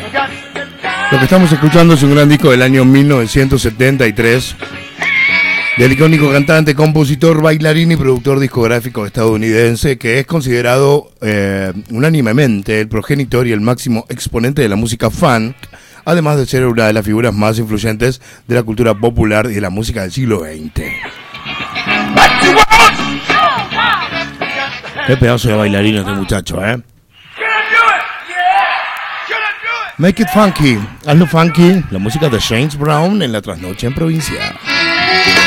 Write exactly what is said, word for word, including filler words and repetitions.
Lo que estamos escuchando es un gran disco del año mil novecientos setenta y tres del icónico cantante, compositor, bailarín y productor discográfico estadounidense, que es considerado eh, unánimemente el progenitor y el máximo exponente de la música funk, además de ser una de las figuras más influyentes de la cultura popular y de la música del siglo veinte. Qué pedazo de bailarín este muchacho, ¿eh? Make it funky, hazlo funky, la música de James Brown en la trasnoche en provincia.